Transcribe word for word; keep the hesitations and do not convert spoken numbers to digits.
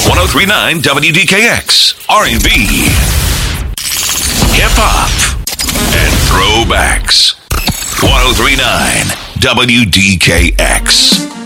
ten thirty-nine W D K X, R and B, hip-hop, and throwbacks. ten thirty-nine W D K X.